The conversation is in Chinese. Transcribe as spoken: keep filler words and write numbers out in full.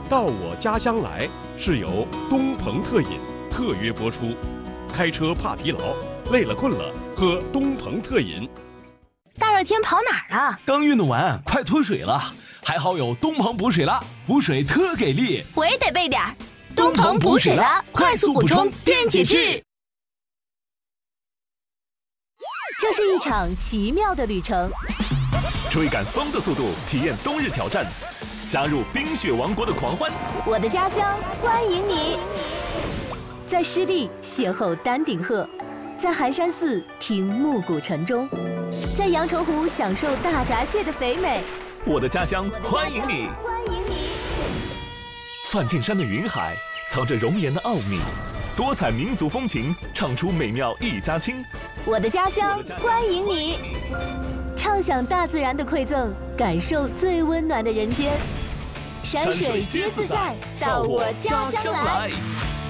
到我家乡来是由东鹏特饮特约播出。开车怕疲劳，累了困了，喝东鹏特饮。 大热天跑哪儿啊？ 刚运动完，快脱水了。还好有东鹏补水了，补水特给力。 我也得备点儿。东鹏补水了，快速补充电解质。 这是一场奇妙的旅程， 追赶风的速度，体验冬日挑战，加入冰雪王国的狂欢。 我的家乡欢迎你，在湿地邂逅丹顶鹤，在寒山寺听暮鼓晨钟，在阳澄湖享受大闸蟹的肥美。 我的家乡欢迎你， 欢迎你。 梵净山的云海藏着容颜的奥秘，多彩民族风情，唱出美妙一家亲。 我的家乡欢迎你，畅享大自然的馈赠，感受最温暖的人间。山水皆自在，到我家乡来。